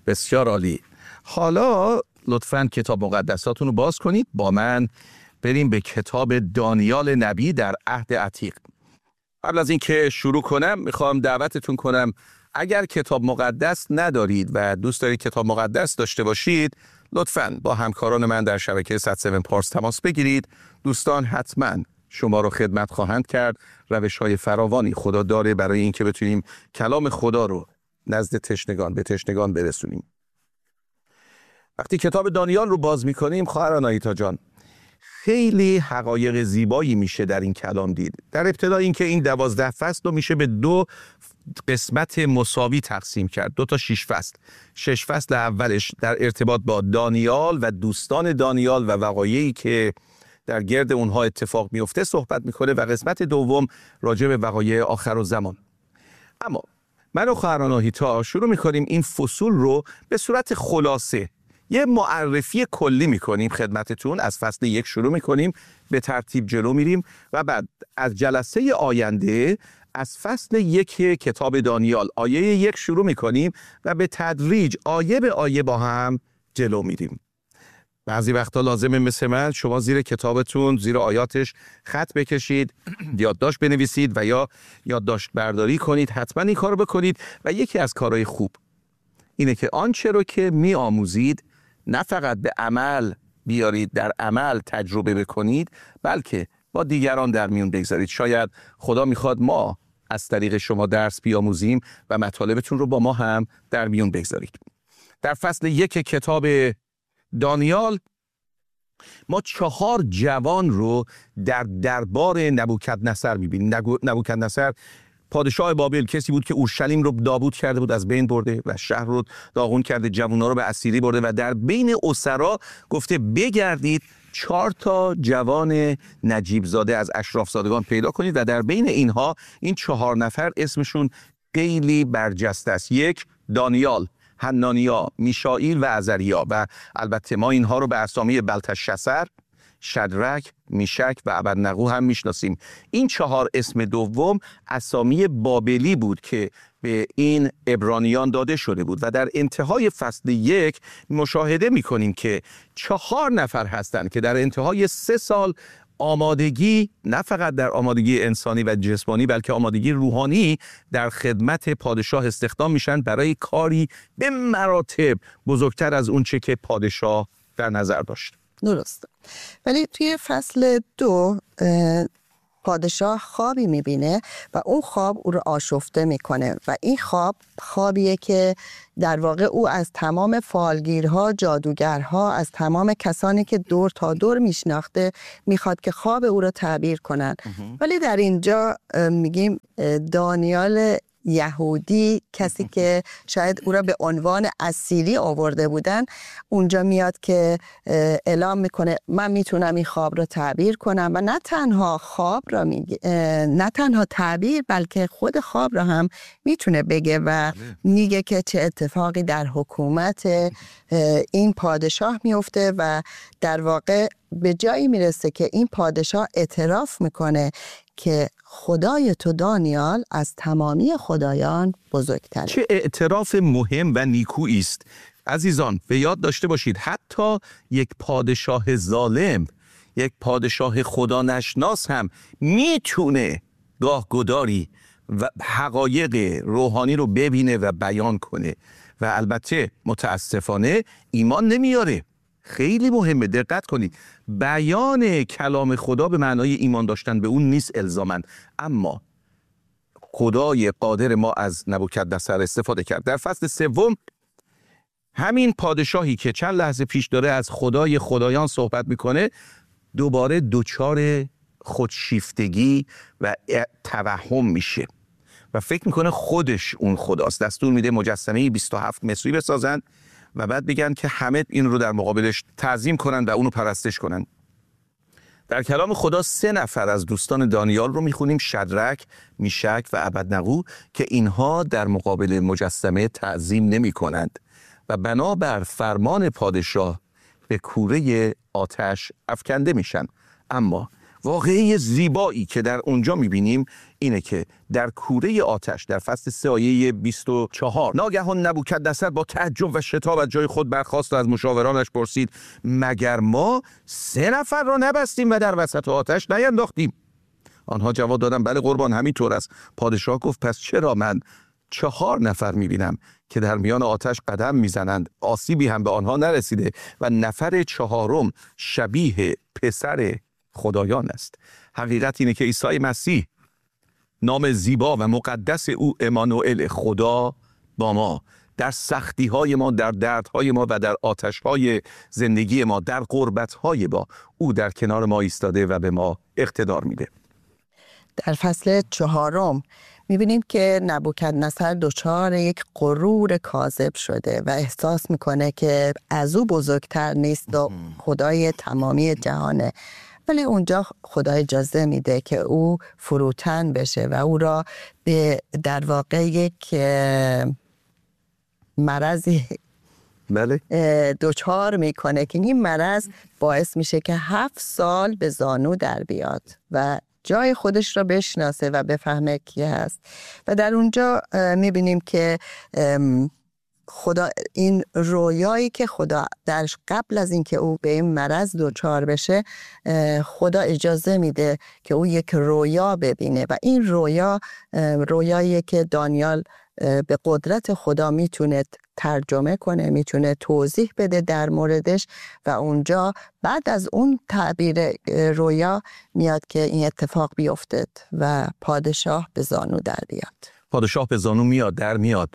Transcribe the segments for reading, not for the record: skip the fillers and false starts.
بسیار عالی. حالا لطفاً کتاب مقدساتون رو باز کنید، با من بریم به کتاب دانیال نبی در عهد عتیق. قبل از این که شروع کنم میخوام دعوتتون کنم اگر کتاب مقدس ندارید و دوست دارید کتاب مقدس داشته باشید، لطفاً با همکاران من در شبکه 107 پارس تماس بگیرید. دوستان حتماً شما رو خدمت خواهند کرد. روش‌های فراوانی خدا داره برای این که بتونیم کلام خدا رو نزد تشنگان به تشنگان برسونیم. وقتی کتاب دانیال رو باز می‌کنیم خواهران آیتا جان، خیلی حقایق زیبایی میشه در این کلام دید. در ابتدا این که این 12 فصل رو میشه به 2 قسمت مساوی تقسیم کرد، 2 تا 6 فصل. 6 فصل اولش در ارتباط با دانیال و دوستان دانیال و وقایعی که در گرد اونها اتفاق میفته صحبت میکنه و قسمت دوم راجع به وقایع آخر الزمان. اما من و خواهران آهیتا شروع میکنیم این فصول رو به صورت خلاصه یه معرفی کلی میکنیم خدمتتون. از فصل 1 شروع میکنیم، به ترتیب جلو میریم و بعد از جلسه آینده از فصل 1 کتاب دانیال آیه 1 شروع میکنیم و به تدریج آیه به آیه با هم جلو میریم. بعضی وقتا لازمه مثل من شما زیر کتابتون زیر آیاتش خط بکشید، یادداشت بنویسید و یا یادداشت برداری کنید. حتما این کارو بکنید و یکی از کارهای خوب اینه که آنچه رو که می آموزید نه فقط به عمل بیارید، در عمل تجربه بکنید، بلکه با دیگران در میون بگذارید. شاید خدا میخواد ما از طریق شما درس بیاموزیم و مطالبتون رو با ما هم در میون بگذارید. در فصل 1 کتاب دانیال ما 4 جوان رو در دربار نبوکدنصر میبینیم. نبوکدنصر پادشاه بابل کسی بود که اورشلیم رو نابود کرده بود، از بین برده و شهر رو داغون کرده، جوونا رو به اسیری برده و در بین اسرا گفته بگردید 4 تا جوان نجیب زاده از اشراف زادگان پیدا کنید و در بین اینها این 4 نفر اسمشون خیلی برجسته است. 1 دانیال، حنانیا، میشائیل و عزریا و البته ما اینها رو به اسامی بلتشسر، شدرک، میشک و ابدنغو هم میشناسیم. این 4 اسم دوم اسامی بابلی بود که به این عبرانیان داده شده بود و در انتهای فصل 1 مشاهده میکنیم که 4 نفر هستند که در انتهای 3 سال آمادگی، نه فقط در آمادگی انسانی و جسمانی بلکه آمادگی روحانی، در خدمت پادشاه استخدام میشن برای کاری به مراتب بزرگتر از اون چه که پادشاه در نظر داشت. درسته. ولی توی فصل 2 پادشاه خوابی میبینه و اون خواب او رو آشفته میکنه و این خوابیه که در واقع او از تمام فالگیرها، جادوگرها، از تمام کسانی که دور تا دور میشناخته میخواد که خواب او رو تعبیر کنن. ولی در اینجا میگیم دانیال یهودی، کسی که شاید او را به عنوان اسیری آورده بودن، اونجا میاد که اعلام میکنه من میتونم این خواب را تعبیر کنم و نه تنها خواب را میگه، نه تنها تعبیر بلکه خود خواب را هم میتونه بگه و میگه که چه اتفاقی در حکومت این پادشاه میفته و در واقع به جایی میرسه که این پادشاه اعتراف میکنه که خدای تو دانیال از تمامی خدایان بزرگتره. چه اعتراف مهم و نیکویی است. عزیزان به یاد داشته باشید حتی یک پادشاه ظالم، یک پادشاه خدا نشناس هم میتونه گاهگداری و حقایق روحانی رو ببینه و بیان کنه و البته متاسفانه ایمان نمیاره. خیلی مهمه دقت کنید، بیان کلام خدا به معنای ایمان داشتن به اون نیست الزاماً، اما خدای قادر ما از نبوکدنصر استفاده کرد. در فصل 3 همین پادشاهی که چند لحظه پیش داره از خدای خدایان صحبت میکنه دوباره دچار خودشیفتگی و توهم میشه و فکر میکنه خودش اون خداست. دستور میده مجسمه 27 مصری بسازن و بعد بگن که همه این رو در مقابلش تعظیم کنن و اونو پرستش کنن. در کلام خدا 3 نفر از دوستان دانیال رو میخونیم، شدرک، میشک و ابدنغو، که اینها در مقابل مجسمه تعظیم نمی کنند و بنابر فرمان پادشاه به کوره آتش افکنده میشن. اما واقعه زیبایی که در اونجا میبینیم اینه که در کوره آتش در فصل 3 آیه 24 ناگهان نبوکدنصر با تعجب و شتاب از جای خود برخاست و از مشاورانش پرسید مگر ما 3 نفر را نبستیم و در وسط آتش نینداختیم؟ آنها جواب دادند بله قربان همینطور است. پادشاه گفت پس چرا من 4 نفر میبینم که در میان آتش قدم میزنند، آسیبی هم به آنها نرسیده و نفر 4م شبیه پسر خدایان است. حقیقت اینه که عیسی مسیح نام زیبا و مقدس او امانوئل، خدا با ما، در سختی های ما، در دردهای ما و در آتش های زندگی ما، در غربت های ما، او در کنار ما ایستاده و به ما اقتدار میده. در فصل 4 میبینیم که نبوکدنصر دچار یک غرور کاذب شده و احساس میکنه که از او بزرگتر نیست و خدای تمامی جهانه، ولی اونجا خدا اجازه میده که او فروتن بشه و او را به در واقع یک مرضی بله دچار میکنه که این مرض باعث میشه که 7 سال به زانو در بیاد و جای خودش را بشناسه و بفهمه کی هست. و در اونجا میبینیم که خدا این رویایی که خدا درش قبل از اینکه او به این مرض دچار بشه، خدا اجازه میده که او یک رویا ببینه و این رویایی که دانیال به قدرت خدا میتونه ترجمه کنه، میتونه توضیح بده در موردش و اونجا بعد از اون تعبیر رویا میاد که این اتفاق بیفته و پادشاه به زانو در بیاد. پادشاه به زانو در میاد،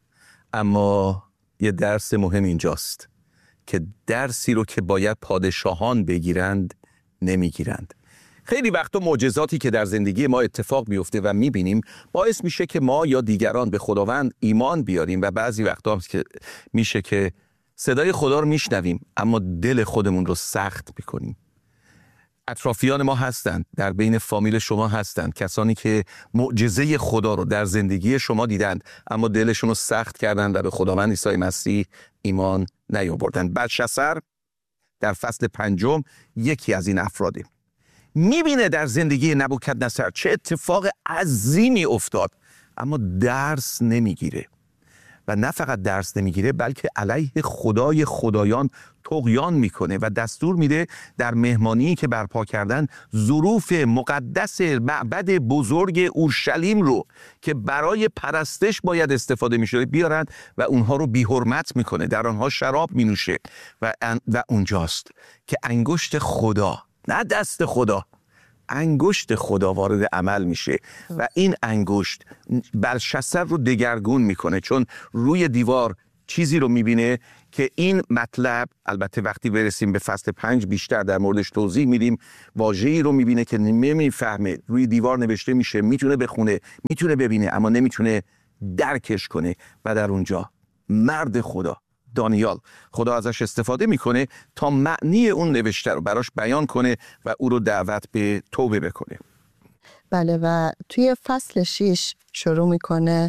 اما یه درس مهم اینجاست که درسی رو که باید پادشاهان بگیرند نمیگیرند. خیلی وقتا معجزاتی که در زندگی ما اتفاق میفته و میبینیم باعث میشه که ما یا دیگران به خداوند ایمان بیاریم و بعضی وقتا میشه که صدای خدا رو میشنویم اما دل خودمون رو سخت میکنیم. اطرافیان ما هستند، در بین فامیل شما هستند کسانی که معجزه خدا رو در زندگی شما دیدند اما دلشون رو سخت کردند و به خداوند عیسی مسیح ایمان نیاوردند. بلشسر در فصل 5 یکی از این افراده. میبینه در زندگی نبوکدنصر چه اتفاق عظیمی افتاد اما درس نمیگیره و نه فقط درس نمیگیره بلکه علیه خدای خدایان طغیان میکنه و دستور میده در مهمانی که برپا کردن ظروف مقدس معبد بزرگ اورشلیم رو که برای پرستش باید استفاده میشده بیارن و اونها رو بی‌حرمت میکنه، در آنها شراب مینوشه و اونجاست که انگشت خدا، نه دست خدا، انگشت خدا وارد عمل میشه و این انگشت بلشسر رو دگرگون میکنه، چون روی دیوار چیزی رو میبینه که این مطلب، البته وقتی برسیم به فصل 5 بیشتر در موردش توضیح میدیم، واژه‌ای رو میبینه که نمیفهمه، روی دیوار نوشته میشه، میتونه بخونه، میتونه ببینه اما نمیتونه درکش کنه و در اونجا مرد خدا دانیال، خدا ازش استفاده میکنه تا معنی اون نوشته رو براش بیان کنه و او رو دعوت به توبه بکنه. بله و توی فصل 6 شروع میکنه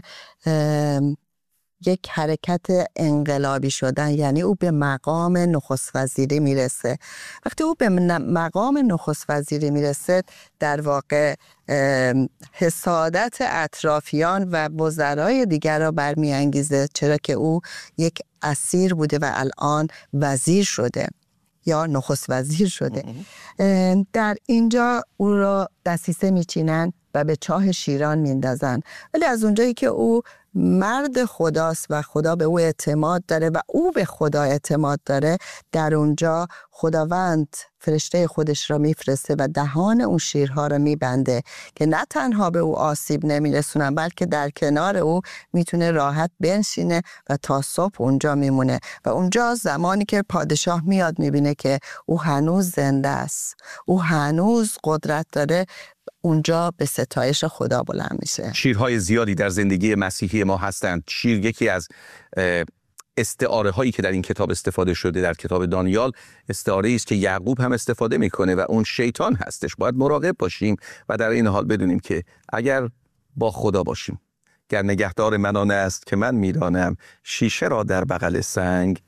یک حرکت انقلابی شدن، یعنی او به مقام نخست وزیری میرسه. وقتی او به مقام نخست وزیری میرسه در واقع حسادت اطرافیان و وزرای دیگر را برمیانگیزه، چرا که او یک اسیر بوده و الان وزیر شده یا نخست وزیر شده. در اینجا او را دسیسه میچینن و به چاه شیران میندازن، ولی از اونجایی که او مرد خداست و خدا به او اعتماد داره و او به خدا اعتماد داره، در اونجا خداوند فرشته خودش را میفرسته و دهان اون شیرها را میبنده که نه تنها به او آسیب نمیرسونن بلکه در کنار او میتونه راحت بنشینه و تا صبح اونجا میمونه. و اونجا زمانی که پادشاه میاد میبینه که او هنوز زنده است، او هنوز قدرت داره، اونجا به ستایش خدا بلند میشه. شیرهای زیادی در زندگی مسیحی ما هستند. شیر یکی از استعاره هایی که در این کتاب استفاده شده، در کتاب دانیال استعاره است که یعقوب هم استفاده میکنه و اون شیطان هستش. باید مراقب باشیم و در این حال بدونیم که اگر با خدا باشیم، گر نگهدار من آن است که من میدانم، شیشه را در بغل سنگ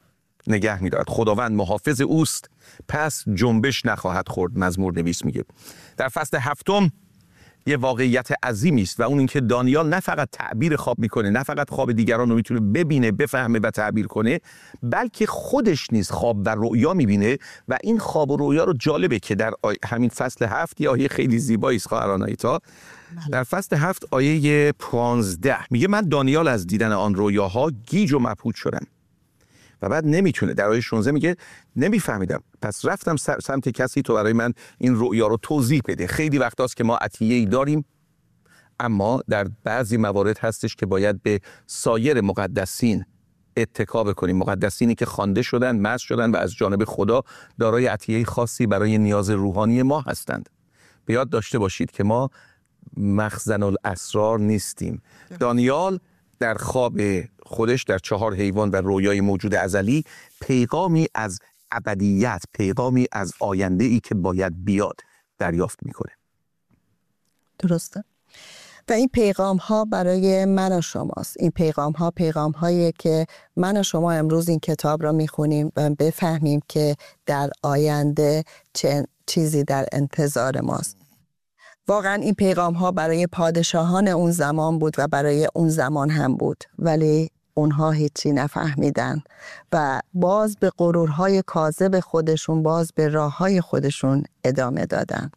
نگه می‌دارد. خداوند محافظ اوست، پس جنبش نخواهد خورد. مزمور نویس میگه. در فصل 7 یه واقعیت عظیمی است و اون اینکه دانیال نه فقط تعبیر خواب میکنه، نه فقط خواب دیگران رو میتونه ببینه، بفهمه و تعبیر کنه، بلکه خودش نیز خواب و رؤیا میبینه و این خواب و رؤیا رو جالبه که در همین فصل 7 یه آیه خیلی زیبایی است خواهران آیتا. در فصل 7 آیه 15 میگه من دانیال از دیدن آن رؤیاها گیج و مبهوت شدم. و بعد نمیتونه. در آیه 16 میگه نمیفهمیدم، پس رفتم سمت کسی تو برای من این رؤیا رو توضیح بده. خیلی وقتاست که ما عطیه‌ای داریم، اما در بعضی موارد هستش که باید به سایر مقدسین اتکا بکنیم، مقدسینی که خوانده شدن، مسح شدن و از جانب خدا دارای عطیه‌ای خاصی برای نیاز روحانی ما هستند. به یاد داشته باشید که ما مخزن الاسرار نیستیم. دانیال در خواب خودش در 4 حیوان و رویای موجود ازلی پیغامی از ابدیت، پیغامی از آینده‌ای که باید بیاد دریافت میکنه. درسته. و این پیغام ها برای من و شماست. این پیغام هایی که من و شما امروز این کتاب را میخونیم و بفهمیم که در آینده چه چیزی در انتظار ماست. واقعا این پیغام ها برای پادشاهان اون زمان بود و برای اون زمان هم بود، ولی اونها هیچی نفهمیدن و باز به غرورهای کاذب خودشون، باز به راههای خودشون ادامه دادن.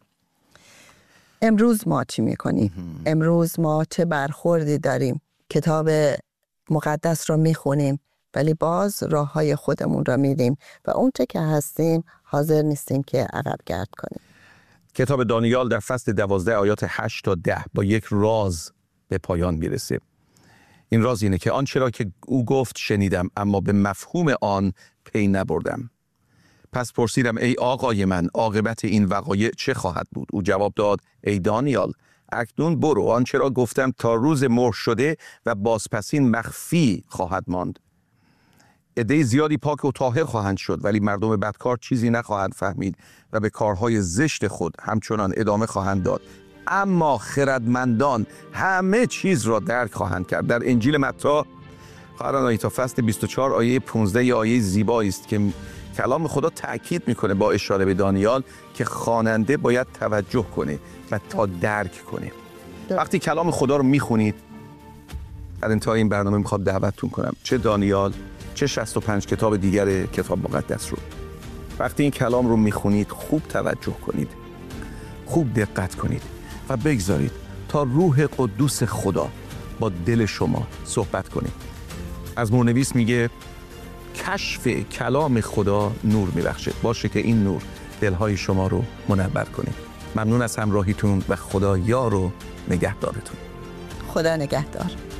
امروز ما چی میکنیم؟ امروز ما چه برخوردی داریم؟ کتاب مقدس رو میخونیم ولی باز راههای خودمون رو میریم و اون چه که هستیم حاضر نیستیم که عقب گرد کنیم. کتاب دانیال در فصل 12 آیات 8 تا 10 با یک راز به پایان میرسه. این راز اینه که آنچه را که او گفت شنیدم، اما به مفهوم آن پی نبردم. پس پرسیدم ای آقای من، عاقبت این وقایع چه خواهد بود؟ او جواب داد ای دانیال، اکنون برو، آنچه را گفتم تا روز مهر شده و بازپسین مخفی خواهد ماند. عده زیادی پاک و طاهر خواهند شد، ولی مردم بدکار چیزی نخواهند فهمید و به کارهای زشت خود همچنان ادامه خواهند داد. اما خردمندان همه چیز را درک خواهند کرد. در انجیل متی خواهران آیتا فصل 24 آیه 15 یه آیه زیبایی است که کلام خدا تأکید میکنه با اشاره به دانیال که خواننده باید توجه کنه و تا درک کنه. وقتی کلام خدا رو میخونید، در انتهای این برنامه میخوام دعوتتون کنم، چه دانیال چه 65 کتاب دیگر کتاب مقدس رو، وقتی این کلام رو میخونید خوب توجه کنید، خوب دقت کنید و بگذارید تا روح قدوس خدا با دل شما صحبت کنه. از مورنویس میگه کشف کلام خدا نور میبخشه. باشه که این نور دلهای شما رو منور کنه. ممنون از همراهیتون و خدا یار و نگهدارتون. خدا نگهدار.